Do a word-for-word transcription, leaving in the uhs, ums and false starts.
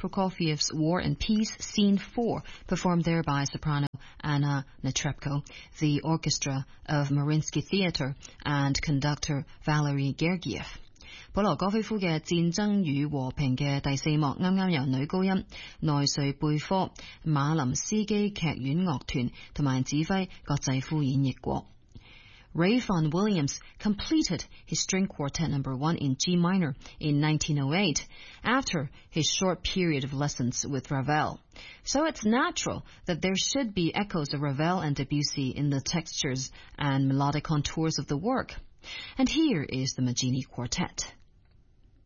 Prokofiev's War and Peace, Scene four, performed there by soprano Anna Netrebko, the orchestra of Mariinsky Theatre, and conductor Valery Gergiev。保羅戈菲夫嘅《戰爭與和平》嘅第四幕啱啱由女高音內瑞貝科、馬林斯基劇院樂團同埋指揮葛濟夫演繹過。Ray Vaughan Williams completed his string quartet number one in G minor in nineteen oh eight after his short period of lessons with Ravel. So it's natural that there should be echoes of Ravel and Debussy in the textures and melodic contours of the work. And here is the Maggini Quartet.